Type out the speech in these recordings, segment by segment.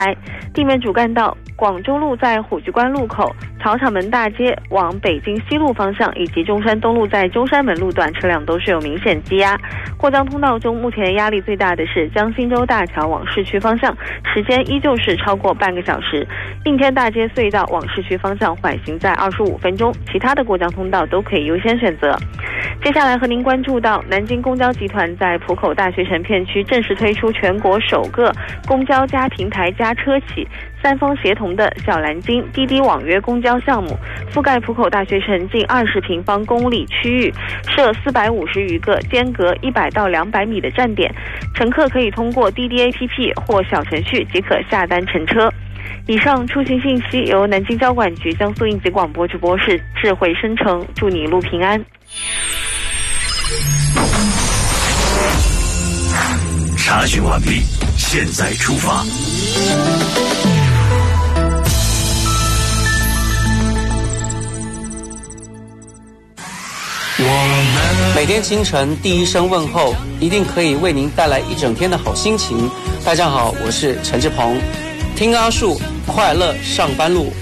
地面主干道广州路在虎踞关路口、草场门大街往北京西路方向，以及中山东路在中山门路段车辆都是有明显积压。过江通道中目前压力最大的是江心洲大桥往市区方向，时间依旧是超过半个小时。应天大街隧道往市区方向缓行在25分钟，其他的过江通道都可以优先选择。接下来和您关注到南京公交集团在浦口大学城片区正式推出全国首个公交加平台加车企三方协同的小蓝鲸滴滴网约公交项目，覆盖浦口大学城近20平方公里区域，设450余个间隔100到200米的站点，乘客可以通过滴滴 APP 或小程序即可下单乘车。以上出行信息由南京交管局江苏应急广播直播室智慧生成，祝你一路平安。 查询完毕，现在出发。 每天清晨第一声问候，一定可以为您带来一整天的好心情。大家好，我是陈志鹏，听阿树，快乐上班路。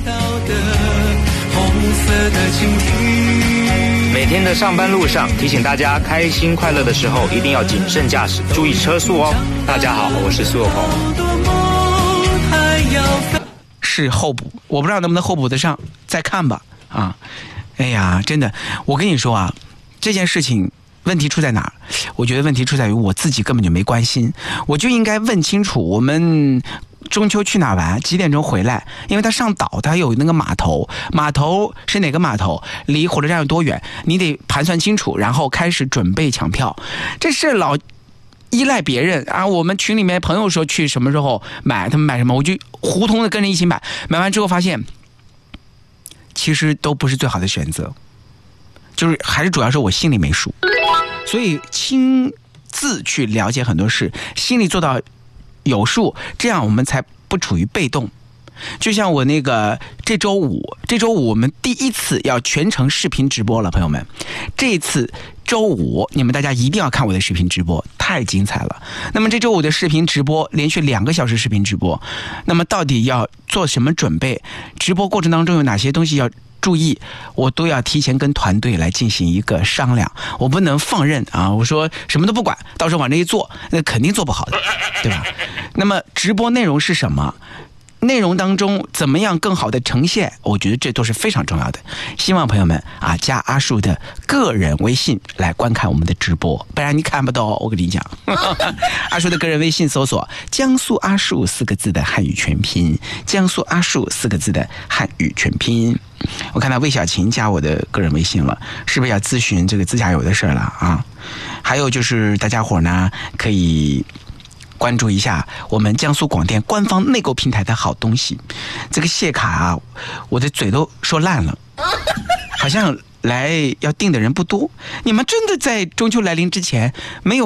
每天的上班路上，提醒大家开心快乐的时候一定要谨慎驾驶，注意车速哦。大家好，我是苏有朋。 是候补，我不知道能不能候补得上，再看吧。哎呀，真的，我跟你说啊，这件事情问题出在哪儿？我觉得问题出在于我自己根本就没关心，我就应该问清楚我们中秋去哪玩，几点钟回来？因为他上岛，他有那个码头，码头是哪个码头，离火车站有多远，你得盘算清楚，然后开始准备抢票。这事老依赖别人啊！我们群里面朋友说去什么时候买，他们买什么，我就胡同的跟着一起买。买完之后发现，其实都不是最好的选择，就是还是主要是我心里没数，所以亲自去了解很多事，心里做到有数，这样我们才不处于被动。就像我那个这周五我们第一次要全程视频直播了，朋友们，这一次周五你们大家一定要看我的视频直播，太精彩了。那么这周五的视频直播连续2个小时视频直播，那么到底要做什么准备，直播过程当中有哪些东西要注意，我都要提前跟团队来进行一个商量，我不能放任啊！我说什么都不管，到时候往这一做，那肯定做不好的，对吧？那么直播内容是什么？内容当中怎么样更好的呈现，我觉得这都是非常重要的。希望朋友们啊，加阿树的个人微信来观看我们的直播，不然你看不到。我跟你讲，阿树的个人微信搜索江苏阿树4个字的汉语全拼，江苏阿树4个字的汉语全拼。我看到魏小琴加我的个人微信了，是不是要咨询这个自驾游的事了啊？还有就是大家伙呢可以关注一下我们江苏广电官方内购平台的好东西。这个谢卡啊，我的嘴都说烂了，好像来要订的人不多。你们真的在中秋来临之前没有